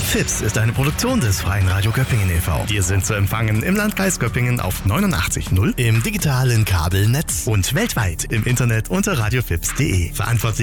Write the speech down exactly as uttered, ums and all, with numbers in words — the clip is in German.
Fips ist eine Produktion des Freien Radio Göppingen e V Wir sind zu empfangen im Landkreis Göppingen auf neunundachtzig Komma null, im digitalen Kabelnetz und weltweit im Internet unter radiofips punkt de. Verantwortlich